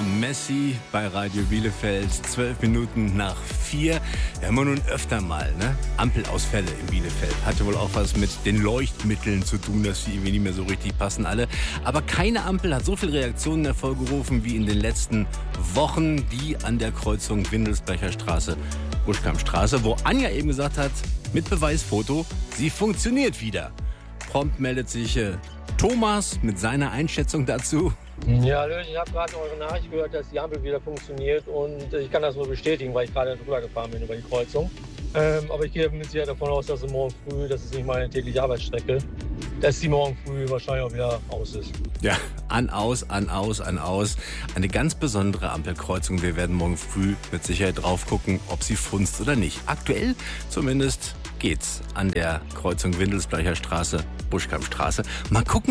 Messi bei Radio Bielefeld, 12 Minuten nach 4. Wir haben ja nun öfter mal Ampelausfälle in Bielefeld. Hatte wohl auch was mit den Leuchtmitteln zu tun, dass sie irgendwie nicht mehr so richtig passen alle. Aber keine Ampel hat so viele Reaktionen hervorgerufen wie in den letzten Wochen, die an der Kreuzung Windelsberger Straße, Buschkampstraße, wo Anja eben gesagt hat, mit Beweisfoto, sie funktioniert wieder. Prompt meldet sich Thomas mit seiner Einschätzung dazu. Ja, ich habe gerade eure Nachricht gehört, dass die Ampel wieder funktioniert und ich kann das nur bestätigen, weil ich gerade drüber gefahren bin über die Kreuzung. Aber ich gehe mit Sicherheit davon aus, dass sie morgen früh, das ist nicht meine tägliche Arbeitsstrecke, dass sie morgen früh wahrscheinlich auch wieder aus ist. Ja, an, aus. Eine ganz besondere Ampelkreuzung. Wir werden morgen früh mit Sicherheit drauf gucken, ob sie funzt oder nicht. Aktuell zumindest geht's an der Kreuzung Windelsberger Straße, Buschkampstraße. Mal gucken,